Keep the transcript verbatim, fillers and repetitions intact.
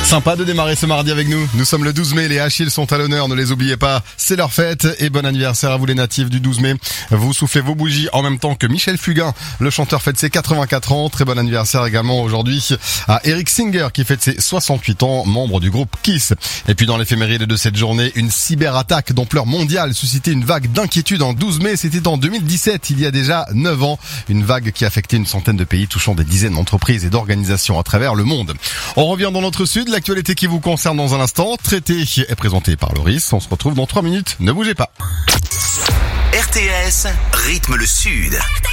Sympa de démarrer ce mardi avec nous. Nous sommes le douze mai, les Achilles sont à l'honneur, ne les oubliez pas. C'est leur fête et bon anniversaire à vous les natifs du douze mai. Vous soufflez vos bougies en même temps que Michel Fugain. Le chanteur fête ses quatre-vingt-quatre ans. Très bon anniversaire également aujourd'hui à Eric Singer qui fête ses soixante-huit ans, membre du groupe Kiss. Et puis dans l'éphéméride de cette journée, une cyberattaque d'ampleur mondiale suscitait une vague d'inquiétude en douze mai. C'était en deux mille dix-sept, il y a déjà neuf ans. Une vague qui affectait une centaine de pays touchant des dizaines d'entreprises et d'organisations à travers le monde. On revient dans notre sud. L'actualité qui vous concerne dans un instant, traité est présenté par Loris. On se retrouve dans trois minutes. Ne bougez pas. R T S, rythme le sud.